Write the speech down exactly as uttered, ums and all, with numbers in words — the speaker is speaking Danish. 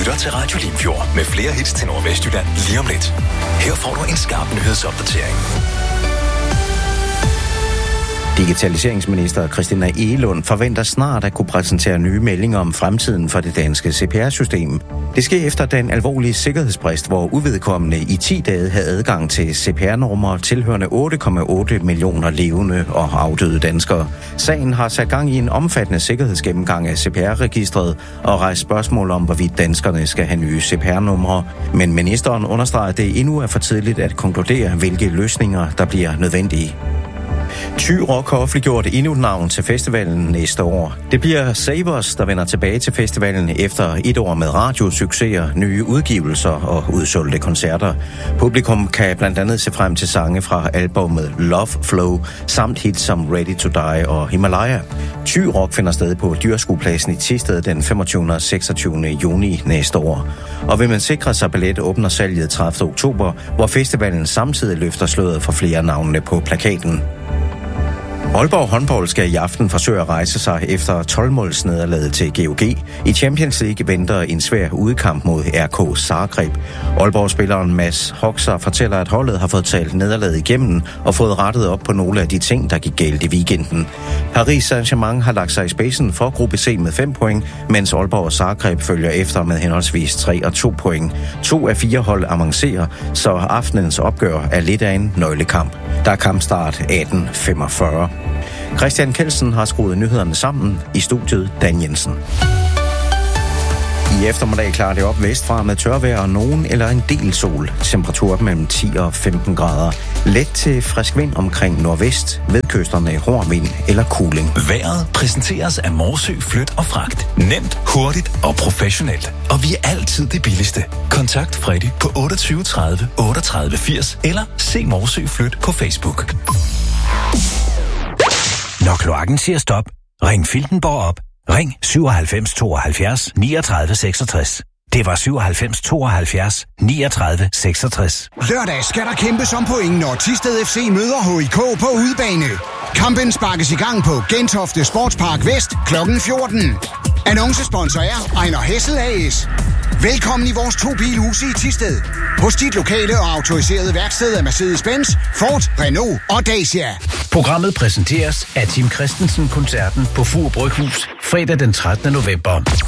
lytter til Radio Limfjord med flere hits til Nordvestjylland lige om lidt. Her får du en skarp nyhedsopdatering. Digitaliseringsminister Christina Egelund forventer snart at kunne præsentere nye meldinger om fremtiden for det danske C P R-system. Det sker efter den alvorlige sikkerhedsbrist, hvor uvedkommende i ti dage havde adgang til C P R-numre tilhørende otte komma otte millioner levende og afdøde danskere. Sagen har sat gang i en omfattende sikkerhedsgennemgang af C P R-registret og rejst spørgsmål om, hvorvidt danskerne skal have nye C P R-numre. Men ministeren understreger, at det endnu er for tidligt at konkludere, hvilke løsninger der bliver nødvendige. Thy Rock har offentliggjort endnu et navn til festivalen næste år. Det bliver Savers, der vender tilbage til festivalen efter et år med radiosucceser, nye udgivelser og udsolgte koncerter. Publikum kan blandt andet se frem til sange fra albumet Love Flow, samt hits som Ready to Die og Himalaya. Thy Rock finder sted på Dyrskuepladsen i Thisted den femogtyvende og seksogtyvende juni næste år. Og vil man sikre sig billet, åbner salget tredivte oktober, hvor festivalen samtidig løfter sløret for flere navnene på plakaten. Aalborg håndbold skal i aften forsøge at rejse sig efter tolv-måls nederlaget til G O G. I Champions League venter en svær udkamp mod R K Zagreb. Aalborg-spilleren Mads Hoxer fortæller, at holdet har fået talt nederlaget igennem og fået rettet op på nogle af de ting, der gik galt i weekenden. Paris Saint-Germain har lagt sig i spidsen for gruppe C med fem point, mens Aalborg og Zagreb følger efter med henholdsvis tre og to point. To af fire hold avancerer, så aftenens opgør er lidt af en nøglekamp. Der er kampstart atten femogfyrre. Christian Kelsen har skruet nyhederne sammen. I studiet Dan Jensen. I eftermiddag klarer det op vestfra med tørvejr og nogen eller en del sol. Temperatur mellem ti og femten grader. Let til frisk vind omkring nordvest. Ved kysterne hård vind eller kuling. Vejret præsenteres af Morsø Flyt og Fragt. Nemt, hurtigt og professionelt. Og vi er altid det billigste. Kontakt Freddy på otteogtyve tredive otteogtredive firs eller se Morsø Flyt på Facebook. Når kloakken siger stop, ring Filtenborg op. Ring syvoghalvfems tooghalvfjerds niogtredive seksogtres. Det var syvoghalvfems tooghalvfjerds niogtredive seksogtres. Lørdag skal der kæmpes om point, når Thisted F C møder H I K på udebane. Kampen sparkes i gang på Gentofte Sportspark Vest klokken fjorten. Annoncesponsor er Ejner Hessel A S. Velkommen i vores to bilhuse i Thisted. Hos dit lokale og autoriserede værksted af Mercedes-Benz, Ford, Renault og Dacia. Programmet præsenteres af Tim Christensen-koncerten på Fur Bryghus fredag den trettende november.